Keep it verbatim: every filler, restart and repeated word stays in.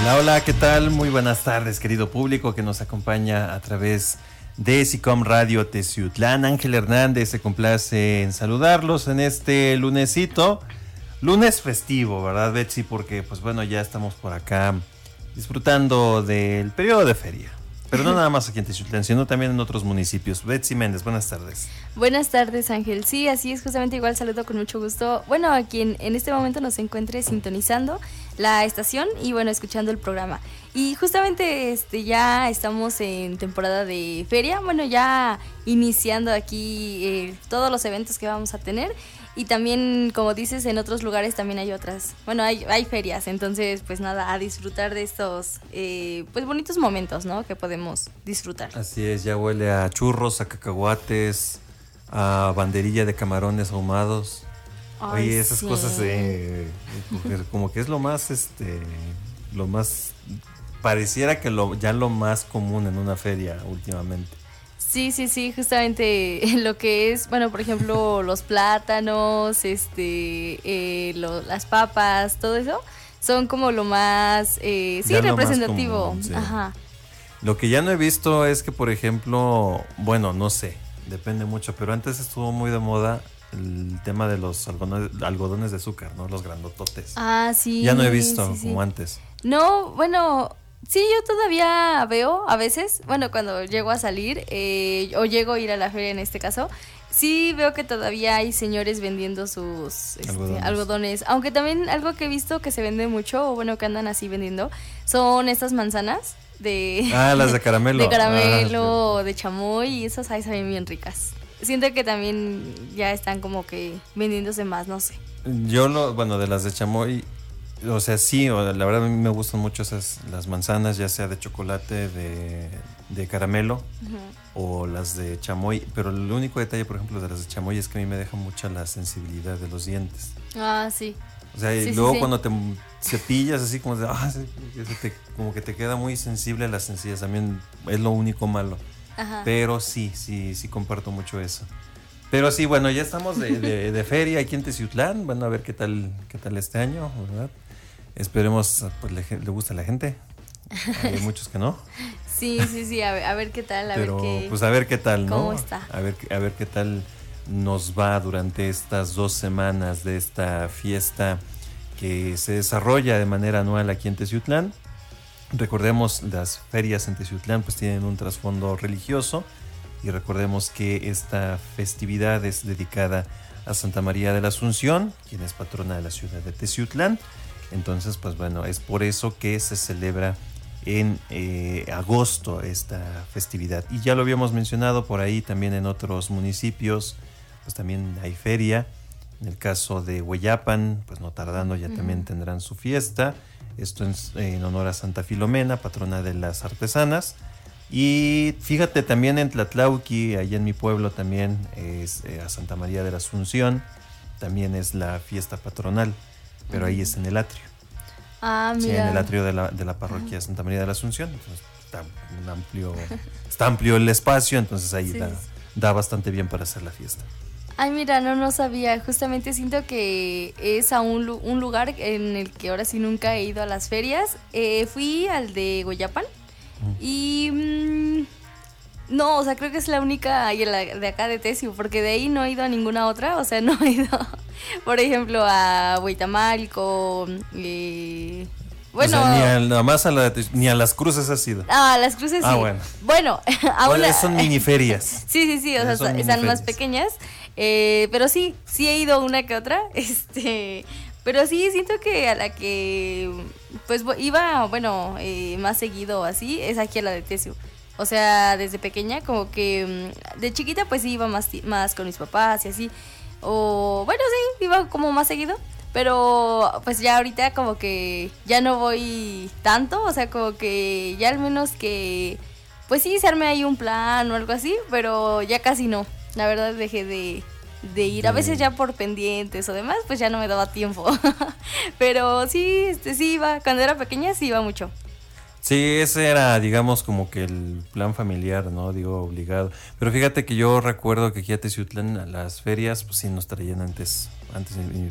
Hola, hola, ¿qué tal? Muy buenas tardes, querido público que nos acompaña a través de SICOM Radio Teciutlán. Ángel Hernández se complace en saludarlos en este lunesito, lunes festivo, ¿verdad, Betsy? Porque, pues bueno, ya estamos por acá disfrutando del periodo de feria. Pero no nada más aquí en Teciutlán, sino también en otros municipios. Betsy Méndez, buenas tardes. Buenas tardes, Ángel. Sí, así es, justamente igual saludo con mucho gusto. Bueno, a quien en este momento nos encuentre sintonizando la estación y bueno, escuchando el programa. Y justamente este ya estamos en temporada de feria, bueno, ya iniciando aquí eh, todos los eventos que vamos a tener. Y también, como dices, en otros lugares también hay otras, bueno, hay, hay ferias, entonces pues nada, a disfrutar de estos eh, pues bonitos momentos, ¿no? Que podemos disfrutar. Así es, ya huele a churros, a cacahuates, a banderilla de camarones ahumados. Ay, Oye, esas sí. cosas de, como que es lo más, este, lo más, pareciera que lo, ya lo más común en una feria últimamente. Sí, sí, sí, justamente lo que es, bueno, por ejemplo, los plátanos, este, eh, lo, las papas, todo eso, son como lo más, eh, sí, Ya lo más representativo. común, sí. Ajá. Lo que ya no he visto es que, por ejemplo, bueno, no sé, depende mucho, pero antes estuvo muy de moda el tema de los algodones, algodones de azúcar, ¿no? Los grandototes. Ah, sí. Ya no he visto sí, sí. como antes. No, bueno, sí, yo todavía veo a veces, bueno, cuando llego a salir eh, o llego a ir a la feria en este caso, sí veo que todavía hay señores vendiendo sus este, Algodones. algodones. Aunque también algo que he visto que se vende mucho, o bueno, que andan así vendiendo, son estas manzanas de... Ah, las de caramelo. de caramelo, Ah, o de chamoy, y esas ahí saben bien ricas. Siento que también ya están como que vendiéndose más, no sé. yo lo, bueno, de las de chamoy, o sea, sí, o, la verdad a mí me gustan mucho esas, las manzanas, ya sea de chocolate, de, de caramelo, uh-huh, o las de chamoy, pero el único detalle, por ejemplo, de las de chamoy es que a mí me deja mucha la sensibilidad de los dientes. Ah, sí. O sea, y Sí, luego sí, sí. cuando te cepillas así como de, ah, sí, que te, como que te queda muy sensible las encías, también es lo único malo. Ajá. Pero sí, sí, sí comparto mucho eso. Pero sí, bueno, ya estamos de, de, de feria aquí en Teciutlán. Bueno, a ver qué tal, qué tal este año, ¿verdad? Esperemos, pues le, le gusta a la gente. Hay muchos que no. Sí, sí, sí, a ver, a ver qué tal, a Pero, ver qué... pues a ver qué tal, ¿no? ¿Cómo está? A ver, a ver qué tal nos va durante estas dos semanas de esta fiesta que se desarrolla de manera anual aquí en Teciutlán. Recordemos, las ferias en Teciutlán pues tienen un trasfondo religioso y recordemos que esta festividad es dedicada a Santa María de la Asunción, quien es patrona de la ciudad de Teciutlán. Entonces, pues bueno, es por eso que se celebra en eh, agosto esta festividad. Y ya lo habíamos mencionado por ahí también en otros municipios, pues también hay feria. En el caso de Hueyapan, pues no tardando ya uh-huh, también tendrán su fiesta. Esto en, en honor a Santa Filomena, patrona de las artesanas. Y fíjate, también en Tlatlauqui, allá en mi pueblo también es eh, a Santa María de la Asunción, también es la fiesta patronal, pero ahí es en el atrio. Ah, mira. Sí, en el atrio de la, de la parroquia Santa María de la Asunción. Entonces, está un amplio, está amplio el espacio, entonces ahí Sí. da, da bastante bien para hacer la fiesta. Ay, mira, no, no sabía. Justamente siento que es a un, lu- un lugar en el que ahora sí nunca he ido a las ferias. Eh, fui al de Hueyapan y... mmm, no, o sea, creo que es la única y la de acá de Teciu, porque de ahí no he ido a ninguna otra. O sea, no he ido, por ejemplo, a Huitamalco, eh, bueno... O sea, ni a, nada más a la, ni a las cruces has ido. Ah, las cruces Ah, sí. bueno. Bueno, a Bueno, una... son miniferias. Sí, sí, sí, o sea, Son están más miniferias. pequeñas. Eh, pero sí, sí he ido una que otra. Este, pero sí siento que a la que pues iba, bueno, eh, más seguido así, es aquí a la de Teciu. O sea, desde pequeña, como que mm, de chiquita pues sí iba más, ti- más con mis papás y así. O bueno, sí, iba como más seguido. Pero pues ya ahorita como que ya no voy tanto. O sea, como que ya al menos que pues sí, se arme ahí un plan o algo así. Pero ya casi no. La verdad dejé de, de ir. A veces ya por pendientes o demás, pues ya no me daba tiempo. Pero sí, este, sí iba. Cuando era pequeña sí iba mucho. Sí, ese era, digamos, como que el plan familiar, ¿no? Digo, obligado. Pero fíjate que yo recuerdo que aquí a Teciutlán, a las ferias, pues sí nos traían antes, antes mi,